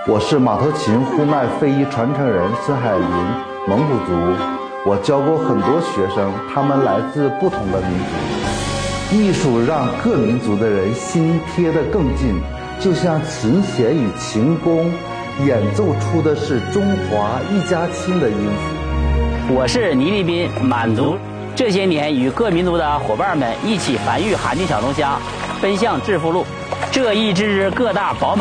我是马头琴呼麦非遗传承人孙海林，蒙古族。我教过很多学生，他们来自不同的民族。艺术让各民族的人心贴得更近，就像琴弦与琴弓演奏出的是中华一家亲的音符。 我是倪立斌，满族。这些年与各民族的伙伴们一起繁育罕境小龙虾，奔向致富路。这一支支各大饱满